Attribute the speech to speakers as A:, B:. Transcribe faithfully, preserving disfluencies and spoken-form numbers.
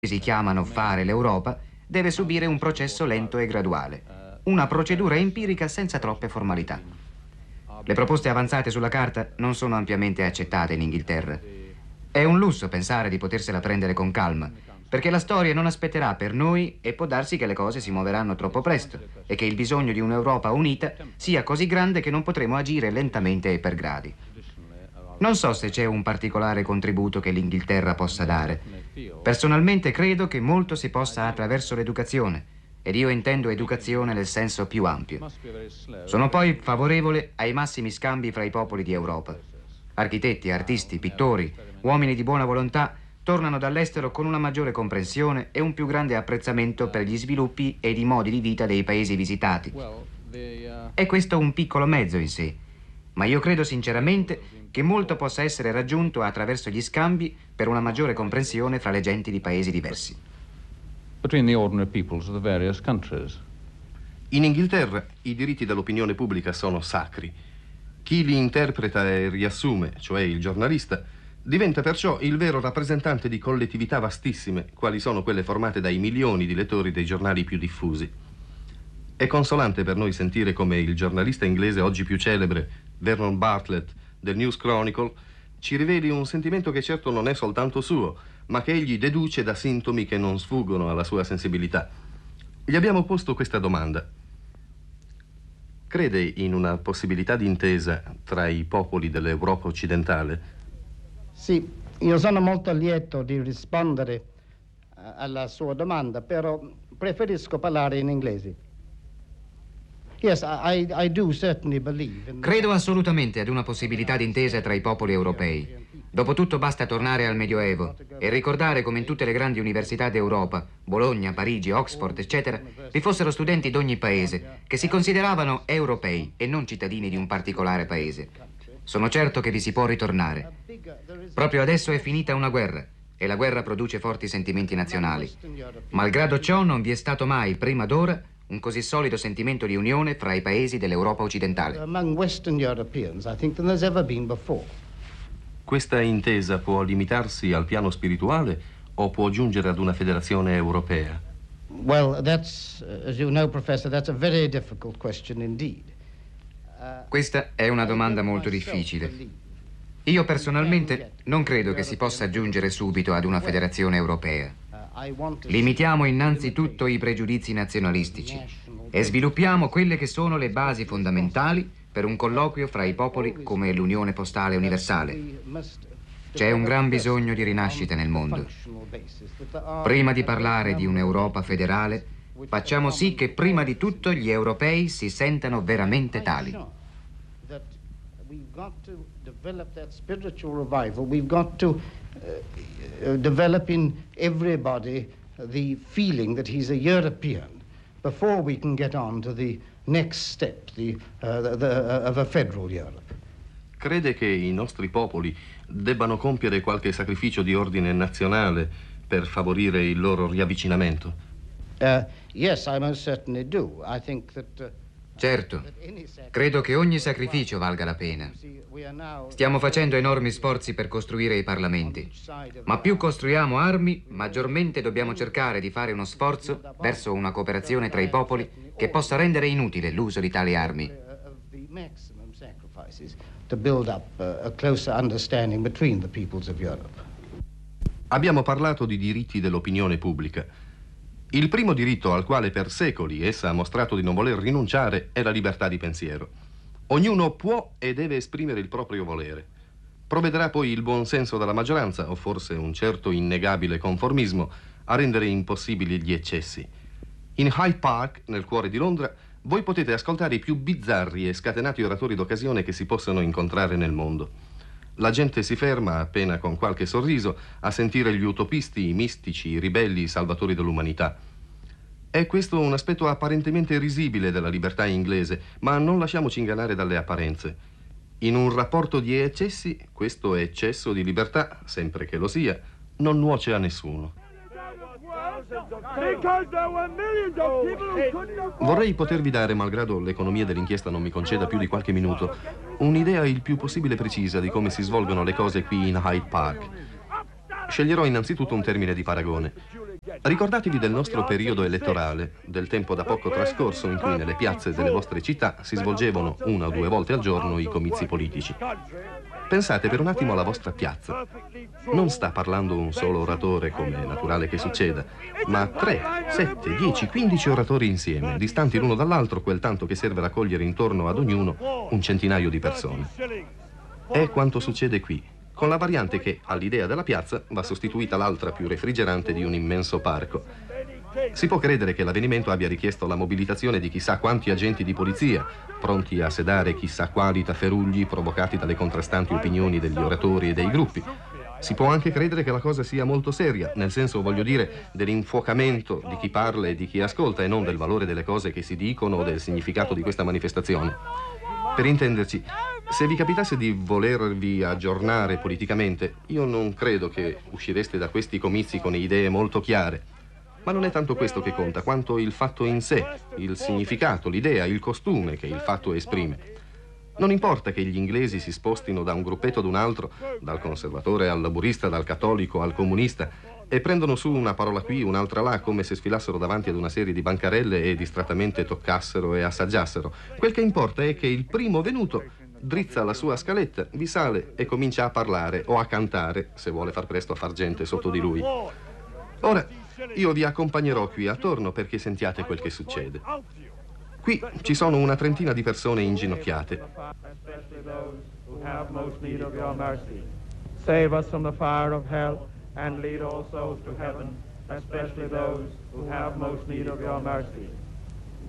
A: si chiamano fare l'Europa, deve subire un processo lento e graduale, una procedura empirica senza troppe formalità. Le proposte avanzate sulla carta non sono ampiamente accettate in Inghilterra. È un lusso pensare di potersela prendere con calma, perché la storia non aspetterà per noi e può darsi che le cose si muoveranno troppo presto e che il bisogno di un'Europa unita sia così grande che non potremo agire lentamente e per gradi. Non so se c'è un particolare contributo che l'Inghilterra possa dare. Personalmente credo che molto si possa attraverso l'educazione, ed io intendo educazione nel senso più ampio. Sono poi favorevole ai massimi scambi fra i popoli di Europa. Architetti, artisti, pittori, uomini di buona volontà tornano dall'estero con una maggiore comprensione e un più grande apprezzamento per gli sviluppi ed i modi di vita dei paesi visitati. È questo un piccolo mezzo in sé, ma io credo sinceramente che molto possa essere raggiunto attraverso gli scambi per una maggiore comprensione fra le genti di paesi diversi.
B: Between the ordinary peoples of the various countries.
C: In Inghilterra i diritti dell'opinione pubblica sono sacri. Chi li interpreta e riassume, cioè il giornalista, diventa perciò il vero rappresentante di collettività vastissime, quali sono quelle formate dai milioni di lettori dei giornali più diffusi. È consolante per noi sentire come il giornalista inglese oggi più celebre, Vernon Bartlett, del News Chronicle, ci riveli un sentimento che certo non è soltanto suo, ma che egli deduce da sintomi che non sfuggono alla sua sensibilità. Gli abbiamo posto questa domanda. Crede in una possibilità di intesa tra i popoli dell'Europa occidentale?
D: Sì, io sono molto lieto di rispondere alla sua domanda, però preferisco parlare in inglese. Yes, I, I do certainly believe in...
A: Credo assolutamente ad una possibilità d'intesa tra i popoli europei. Dopotutto basta tornare al Medioevo e ricordare come in tutte le grandi università d'Europa, Bologna, Parigi, Oxford, eccetera, vi fossero studenti d'ogni paese che si consideravano europei e non cittadini di un particolare paese. Sono certo che vi si può ritornare. Proprio adesso è finita una guerra e la guerra produce forti sentimenti nazionali. Malgrado ciò non vi è stato mai, prima d'ora, un così solido sentimento di unione fra i paesi dell'Europa occidentale.
D: Among Western Europeans, I think than there's ever been before.
C: Questa intesa può limitarsi al piano spirituale o può giungere ad una federazione europea?
D: Well, that's, as you know, Professor, that's a very difficult question indeed.
A: Questa è una domanda molto difficile. Io personalmente non credo che si possa giungere subito ad una federazione europea. Limitiamo innanzitutto i pregiudizi nazionalistici e sviluppiamo quelle che sono le basi fondamentali per un colloquio fra i popoli come l'Unione Postale Universale. C'è un gran bisogno di rinascita nel mondo. Prima di parlare di un'Europa federale, facciamo sì che prima di tutto gli europei si sentano veramente tali.
D: Uh, develop in everybody the feeling that he's a European before we can get on to the next step the, uh, the, the, uh, of a federal Europe.
C: Crede che i nostri popoli debbano compiere qualche sacrificio di ordine nazionale per favorire il loro riavvicinamento?
D: Uh, yes, I most certainly do. I think that, uh,
A: Certo, credo che ogni sacrificio valga la pena. Stiamo facendo enormi sforzi per costruire i parlamenti, ma più costruiamo armi, maggiormente dobbiamo cercare di fare uno sforzo verso una cooperazione tra i popoli che possa rendere inutile l'uso di tali armi.
C: Abbiamo parlato di diritti dell'opinione pubblica. Il primo diritto al quale per secoli essa ha mostrato di non voler rinunciare è la libertà di pensiero. Ognuno può e deve esprimere il proprio volere. Provvederà poi il buon senso della maggioranza, o forse un certo innegabile conformismo, a rendere impossibili gli eccessi. In Hyde Park, nel cuore di Londra, voi potete ascoltare i più bizzarri e scatenati oratori d'occasione che si possano incontrare nel mondo. La gente si ferma, appena con qualche sorriso, a sentire gli utopisti, i mistici, i ribelli, i salvatori dell'umanità. È questo un aspetto apparentemente risibile della libertà inglese, ma non lasciamoci ingannare dalle apparenze. In un rapporto di eccessi, questo eccesso di libertà, sempre che lo sia, non nuoce a nessuno. Vorrei potervi dare, malgrado l'economia dell'inchiesta non mi conceda più di qualche minuto, un'idea il più possibile precisa di come si svolgono le cose qui in Hyde Park. Sceglierò innanzitutto un termine di paragone. Ricordatevi del nostro periodo elettorale, del tempo da poco trascorso in cui nelle piazze delle vostre città si svolgevano una o due volte al giorno i comizi politici. Pensate per un attimo alla vostra piazza. Non sta parlando un solo oratore, come è naturale che succeda, ma tre, sette, dieci, quindici oratori insieme, distanti l'uno dall'altro quel tanto che serve raccogliere intorno ad ognuno un centinaio di persone. È quanto succede qui, con la variante che, all'idea della piazza, va sostituita l'altra più refrigerante di un immenso parco. Si può credere che l'avvenimento abbia richiesto la mobilitazione di chissà quanti agenti di polizia, pronti a sedare chissà quali tafferugli provocati dalle contrastanti opinioni degli oratori e dei gruppi. Si può anche credere che la cosa sia molto seria, nel senso, voglio dire, dell'infuocamento di chi parla e di chi ascolta, e non del valore delle cose che si dicono o del significato di questa manifestazione. Per intenderci, se vi capitasse di volervi aggiornare politicamente, io non credo che uscireste da questi comizi con idee molto chiare. Ma non è tanto questo che conta, quanto il fatto in sé, il significato, l'idea, il costume che il fatto esprime. Non importa che gli inglesi si spostino da un gruppetto ad un altro, dal conservatore al laburista, dal cattolico al comunista, e prendono su una parola qui, un'altra là, come se sfilassero davanti ad una serie di bancarelle e distrattamente toccassero e assaggiassero. Quel che importa è che il primo venuto drizza la sua scaletta, vi sale e comincia a parlare o a cantare, se vuole far presto a far gente sotto di lui. Ora, io vi accompagnerò qui attorno perché sentiate quel che succede. Qui ci sono una trentina di persone inginocchiate.
E: Save us from the fire of hell and lead all souls to heaven, especially those who have most need of your mercy.